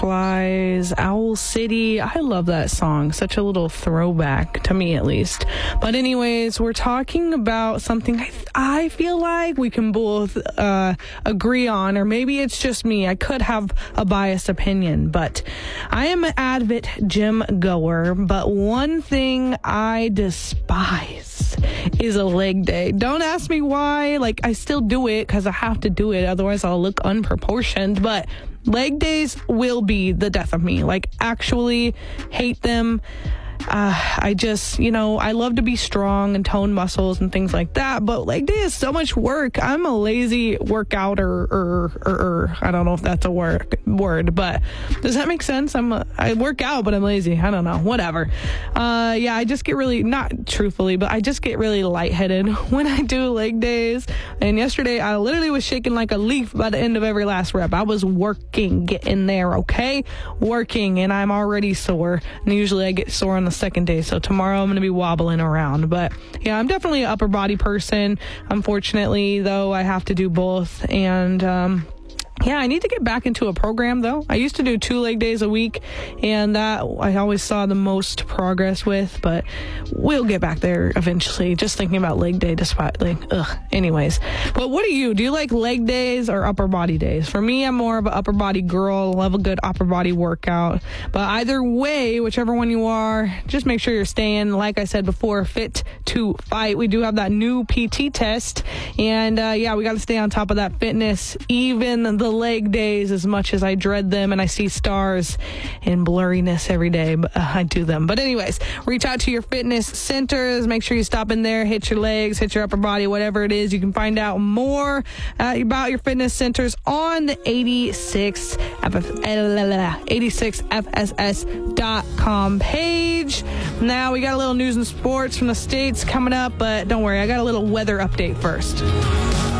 Butterflies, Owl City. I love that song. Such a little throwback, to me at least. But anyways, we're talking about something I feel like we can both agree on, or maybe it's just me. I could have a biased opinion, but I am an avid gym goer. But one thing I despise is a leg day. Don't ask me why. Like, I still do it because I have to do it. Otherwise, I'll look unproportioned. But leg days will be the death of me. Like, actually hate them. I just, I love to be strong and tone muscles and things like that, but leg day is so much work. I'm a lazy workouter. I don't know if that's a word, but does that make sense? I work out, but I'm lazy. I don't know. Whatever. I just get really, not truthfully, but I just get really lightheaded when I do leg days. And yesterday, I literally was shaking like a leaf by the end of every last rep. I was working, getting there, okay? Working, and I'm already sore. And usually I get sore on the second day, so tomorrow I'm going to be wobbling around. But yeah, I'm definitely an upper body person. Unfortunately, though, I have to do both. And I need to get back into a program, though. I used to do 2 leg days a week, and that I always saw the most progress with, but we'll get back there eventually. Just thinking about leg day despite, anyways. But what do you like leg days or upper body days? For me, I'm more of an upper body girl. Love a good upper body workout. But either way, whichever one you are, just make sure you're staying, like I said before, fit to fight. We do have that new PT test, and we got to stay on top of that fitness, even the leg days, as much as I dread them and I see stars and blurriness every day, but I do them. But anyways, reach out to your fitness centers. Make sure you stop in there, hit your legs, hit your upper body, whatever it is. You can find out more about your fitness centers on the 86fss.com page. Now we got a little news and sports from the States coming up, but don't worry, I got a little weather update first.